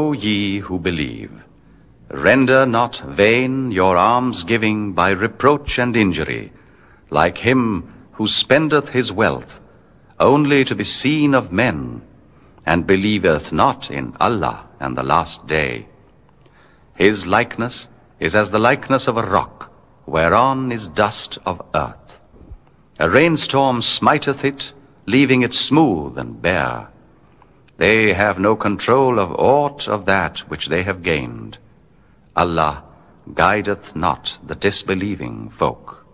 O ye who believe, render not vain your almsgiving by reproach and injury, like him who spendeth his wealth only to be seen of men, and believeth not in Allah and the last day. His likeness is as the likeness of a rock, whereon is dust of earth. A rainstorm smiteth it, leaving it smooth and bare. They have no control of aught of that which they have gained. Allah guideth not the disbelieving folk.